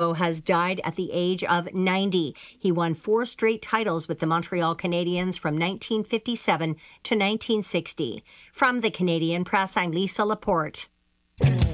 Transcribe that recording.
Gaudreau has died at the age of 90. He won 4 straight titles with the Montreal Canadiens from 1957 to 1960. From the Canadian Press, I'm Lisa Laporte.